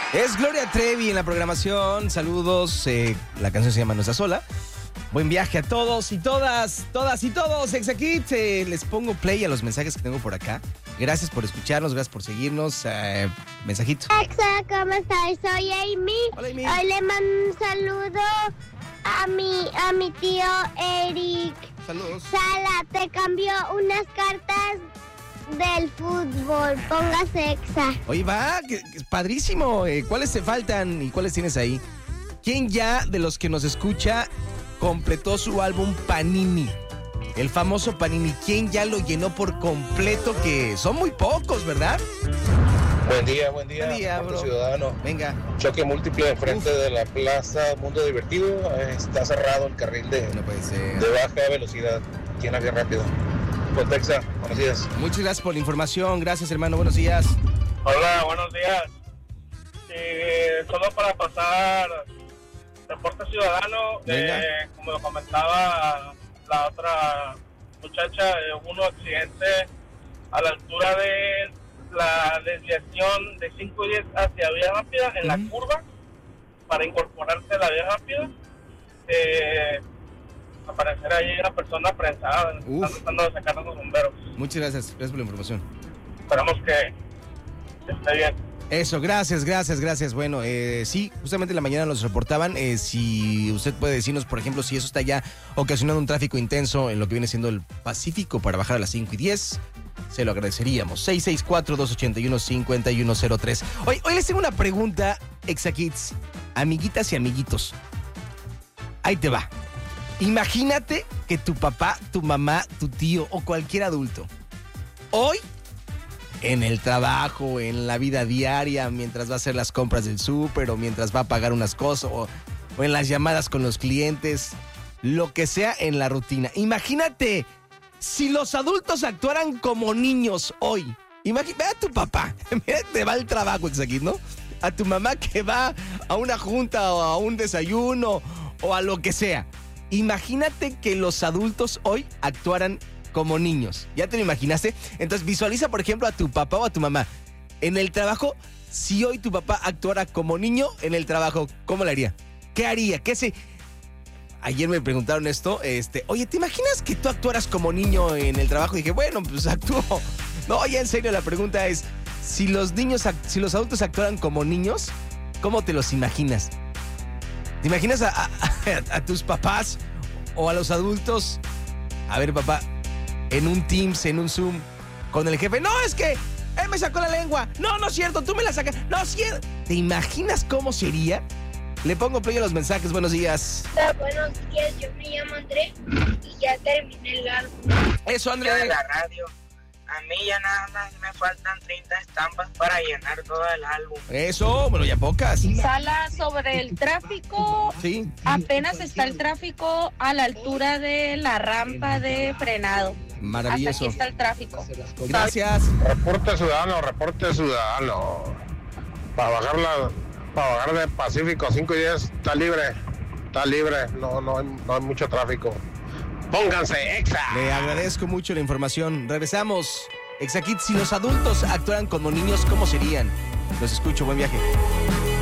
Es Gloria Trevi en la programación. Saludos. La canción se llama No Estás Sola. Buen viaje a todos y todas y todos. Exakit, les pongo play a los mensajes que tengo por acá. Gracias por escucharnos, gracias por seguirnos. Mensajito. Exa, ¿cómo estás? Soy Amy. Hola, Amy. Hoy le mando un saludo a mi tío Eric. Saludos. Sala, te cambió unas cartas del fútbol. Póngase Exa. Oye, va, que padrísimo. ¿Cuáles te faltan y cuáles tienes ahí? ¿Quién ya de los que nos escucha completó su álbum Panini? El famoso Panini. ¿Quién ya lo llenó por completo? Que son muy pocos, ¿verdad? Buen día, Buen día, bro. Ciudadano. Venga. Choque múltiple enfrente de la Plaza Mundo Divertido. Está cerrado el carril de No puede ser. baja velocidad. Llena bien rápido. Contexa, buenos días. Muchas gracias por la información. Gracias, hermano. Buenos días. Hola, buenos días. Solo para pasar reporte ciudadano, como lo comentaba la otra muchacha, hubo un accidente a la altura de la desviación de 5 y 10 hacia vía rápida en la curva para incorporarse a la vía rápida. Aparecer ahí una persona prensada. Están tratando de sacar a los bomberos. Muchas gracias. Gracias por la información. Esperamos que esté bien. Eso, gracias. Bueno, sí, justamente en la mañana nos reportaban. Si usted puede decirnos, por ejemplo, si eso está ya ocasionando un tráfico intenso en lo que viene siendo el Pacífico para bajar a las 5 y 10, se lo agradeceríamos. 664-281-5103. Hoy les tengo una pregunta, Exakids, amiguitas y amiguitos. Ahí te va. Imagínate que tu papá, tu mamá, tu tío o cualquier adulto, hoy, en el trabajo, en la vida diaria, mientras va a hacer las compras del súper o mientras va a pagar unas cosas o en las llamadas con los clientes, lo que sea en la rutina. Imagínate si los adultos actuaran como niños hoy. Ve a tu papá, mira, te va al trabajo, aquí, ¿no? A tu mamá que va a una junta o a un desayuno o a lo que sea. Imagínate que los adultos hoy actuaran como niños. ¿Ya te lo imaginaste? Entonces visualiza, por ejemplo, a tu papá o a tu mamá. En el trabajo, si hoy tu papá actuara como niño en el trabajo, ¿cómo lo haría? ¿Qué haría? Ayer me preguntaron esto, oye, ¿te imaginas que tú actuaras como niño en el trabajo? Y dije, bueno, pues actúo. No, ya en serio, la pregunta es, si los adultos actuaran como niños, ¿cómo te los imaginas? ¿Te imaginas a tus papás o a los adultos? A ver, papá, en un Teams, en un Zoom, con el jefe. No, es que él me sacó la lengua. No es cierto, tú me la sacas. No es cierto. ¿Te imaginas cómo sería? Le pongo play a los mensajes. Buenos días. Buenos días, yo me llamo André y ya terminé el álbum. Eso, André. De la radio. A mí ya nada más me faltan 30 estampas para llenar todo el álbum. Eso, bueno, ya pocas. Sala, sobre el tráfico. Sí. Apenas está el tráfico a la altura de la rampa de frenado. Maravilloso. Hasta aquí está el tráfico. Gracias. Reporte ciudadano. Para bajar de Pacífico 5 y 10 está libre. No hay mucho tráfico. Pónganse Exa. Le agradezco mucho la información. Regresamos. Exakit, si los adultos actuaran como niños, ¿cómo serían? Los escucho, buen viaje.